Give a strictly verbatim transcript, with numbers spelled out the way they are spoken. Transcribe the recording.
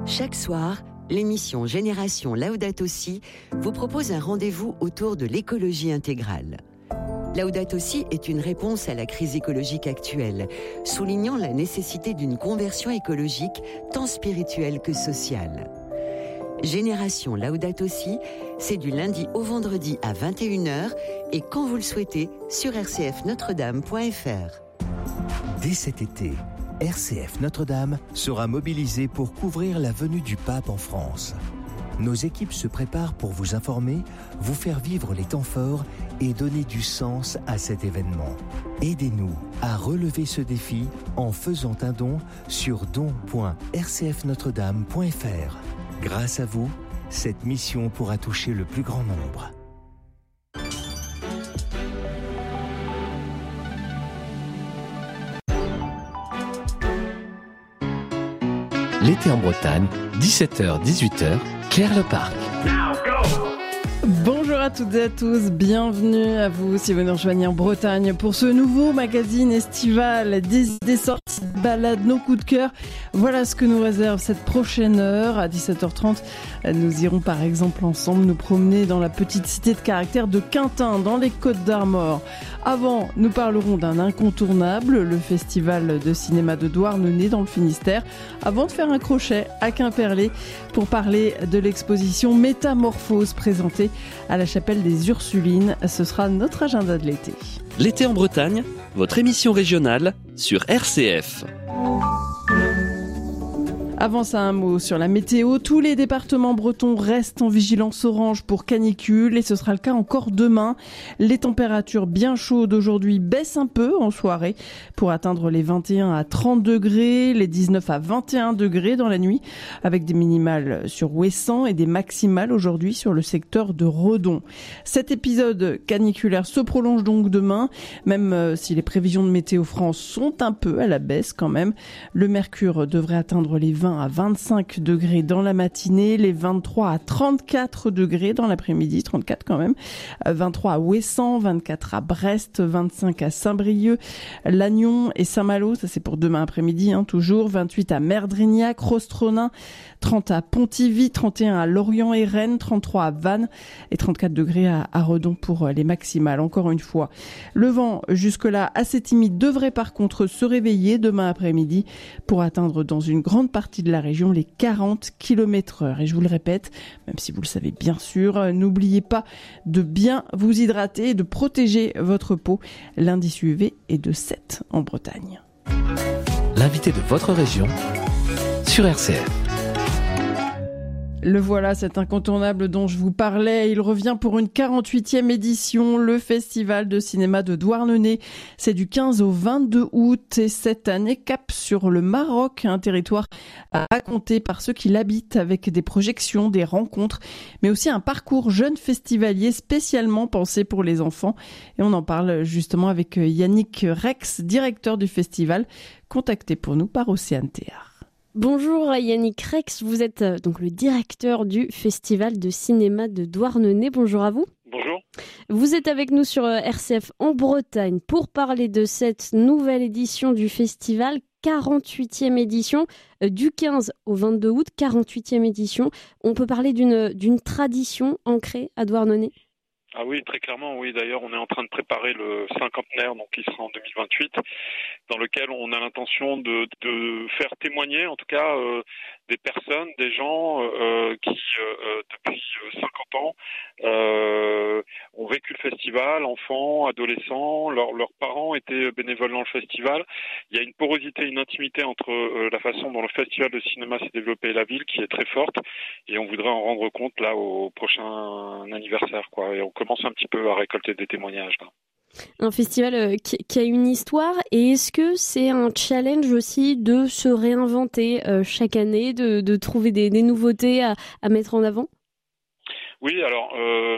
Chaque soir, l'émission Génération Laudato Si vous propose un rendez-vous autour de l'écologie intégrale. Laudato Si est une réponse à la crise écologique actuelle, soulignant la nécessité d'une conversion écologique tant spirituelle que sociale. Génération Laudato Si, c'est du lundi au vendredi à vingt et une heures et quand vous le souhaitez sur r c f notre dame point f r. Dès cet été, R C F Notre-Dame sera mobilisée pour couvrir la venue du pape en France. Nos équipes se préparent pour vous informer, vous faire vivre les temps forts et donner du sens à cet événement. Aidez-nous à relever ce défi en faisant un don sur don point r c f notre dame point f r. Grâce à vous, cette mission pourra toucher le plus grand nombre. L'été en Bretagne, dix-sept heures dix-huit heures, Claire Le Parc. Bonjour à toutes et à tous, bienvenue à vous si vous nous rejoignez en Bretagne pour ce nouveau magazine estival, des idées sorties, balades, nos coups de cœur. Voilà ce que nous réserve cette prochaine heure. À dix-sept heures trente, nous irons par exemple ensemble nous promener dans la petite cité de caractère de Quintin, dans les Côtes d'Armor. Avant, nous parlerons d'un incontournable, le festival de cinéma de Douarnenez dans le Finistère, avant de faire un crochet à Quimperlé pour parler de l'exposition Métamorphose présentée à la chapelle des Ursulines. Ce sera notre agenda de l'été. L'été en Bretagne, votre émission régionale sur R C F. Avant ça, un mot sur la météo. Tous les départements bretons restent en vigilance orange pour canicule et ce sera le cas encore demain. Les températures bien chaudes aujourd'hui baissent un peu en soirée pour atteindre les vingt et un à trente degrés, les dix-neuf à vingt et un degrés dans la nuit, avec des minimales sur Ouessant et des maximales aujourd'hui sur le secteur de Redon. Cet épisode caniculaire se prolonge donc demain, même si les prévisions de Météo France sont un peu à la baisse quand même. Le mercure devrait atteindre les vingt à vingt-cinq degrés dans la matinée, les vingt-trois à trente-quatre degrés dans l'après-midi, trente-quatre quand même, vingt-trois à Ouessant, vingt-quatre à Brest, vingt-cinq à Saint-Brieuc, Lannion et Saint-Malo, ça c'est pour demain après-midi hein, toujours, vingt-huit à Merdrignac, Rostronin, trente à Pontivy, trente et un à Lorient et Rennes, trente-trois à Vannes et trente-quatre degrés à, à Redon pour les maximales, encore une fois. Le vent jusque-là assez timide devrait par contre se réveiller demain après-midi pour atteindre dans une grande partie de la région les quarante kilomètres heure. Et je vous le répète, même si vous le savez bien sûr, n'oubliez pas de bien vous hydrater et de protéger votre peau. L'indice U V est de sept en Bretagne. L'invité de votre région sur R C F. Le voilà, cet incontournable dont je vous parlais. Il revient pour une quarante-huitième édition, le Festival de cinéma de Douarnenez. C'est du quinze au vingt-deux août et cette année cap sur le Maroc, un territoire à raconter par ceux qui l'habitent avec des projections, des rencontres, mais aussi un parcours jeune festivalier spécialement pensé pour les enfants. Et on en parle justement avec Yannick Rex, directeur du festival, contacté pour nous par Océane Théard. Bonjour Yannick Rex, vous êtes donc le directeur du Festival de cinéma de Douarnenez. Bonjour à vous. Bonjour. Vous êtes avec nous sur R C F en Bretagne pour parler de cette nouvelle édition du festival, quarante-huitième édition, du quinze au vingt-deux août, quarante-huitième édition. On peut parler d'une, d'une tradition ancrée à Douarnenez ? Ah oui, très clairement, oui. D'ailleurs, on est en train de préparer le cinquantenaire, donc qui sera en deux mille vingt-huit, dans lequel on a l'intention de, de faire témoigner, en tout cas, euh, des personnes, des gens euh, qui, euh, depuis cinquante ans, euh, ont vécu le festival, enfants, adolescents, leur, leurs parents étaient bénévoles dans le festival. Il y a une porosité, une intimité entre euh, la façon dont le festival de cinéma s'est développé et la ville qui est très forte, et on voudrait en rendre compte là au prochain anniversaire, quoi. Et on commence un petit peu à récolter des témoignages là. Un festival euh, qui, qui a une histoire, et est-ce que c'est un challenge aussi de se réinventer euh, chaque année, de, de trouver des, des nouveautés à, à mettre en avant ? Oui, alors euh,